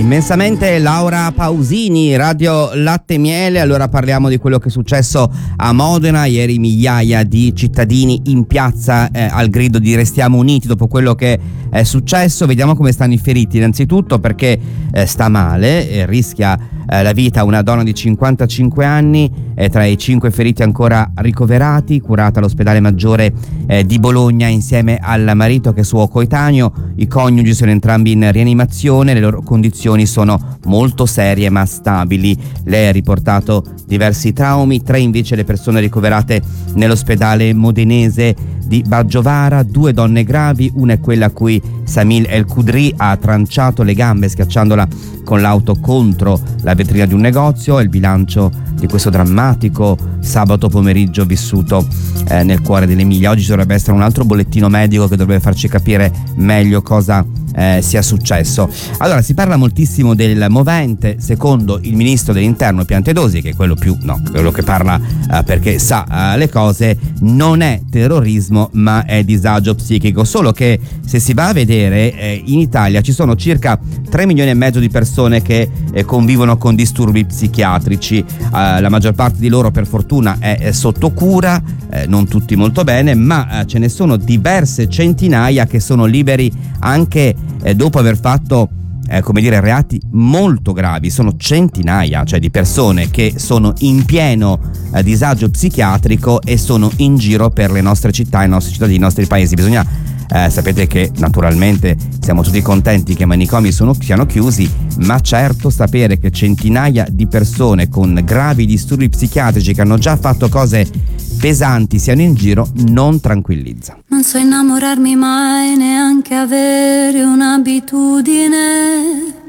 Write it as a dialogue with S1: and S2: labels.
S1: Immensamente Laura Pausini, Radio Latte e Miele. Allora parliamo di quello che è successo a Modena ieri. Migliaia di cittadini in piazza al grido di Restiamo Uniti dopo quello che è successo. Vediamo come stanno i feriti. Innanzitutto perché sta male, rischia la vita una donna di 55 anni, tra i 5 feriti ancora ricoverati, curata all'ospedale maggiore di Bologna insieme al marito che è suo coetaneo. I coniugi sono entrambi in rianimazione, le loro condizioni sono molto serie ma stabili. Lei ha riportato diversi traumi, 3 invece le persone ricoverate nell'ospedale modenese di Baggiovara, 2 donne gravi, una è quella a cui Samil El Kudri ha tranciato le gambe schiacciandola con l'auto contro la vetrina di un negozio. È il bilancio di questo drammatico sabato pomeriggio vissuto nel cuore dell'Emilia. Oggi dovrebbe essere un altro bollettino medico che dovrebbe farci capire meglio cosa sia successo. Allora, si parla moltissimo del movente. Secondo il ministro dell'interno Piantedosi, che è quello che parla perché sa le cose, non è terrorismo ma è disagio psichico. Solo che se si va a vedere in Italia ci sono circa 3 milioni e mezzo di persone che convivono con disturbi psichiatrici. La maggior parte di loro per fortuna è sotto cura, non tutti molto bene, ma ce ne sono diverse centinaia che sono liberi anche dopo aver fatto reati molto gravi. Sono centinaia, cioè, di persone che sono in pieno disagio psichiatrico e sono in giro per le nostre città, i nostri cittadini, i nostri paesi. Bisogna sapete che naturalmente siamo tutti contenti che i manicomi siano chiusi, ma certo sapere che centinaia di persone con gravi disturbi psichiatrici che hanno già fatto cose pesanti siano in giro non tranquillizza.
S2: Non so innamorarmi mai, neanche avere un'abitudine.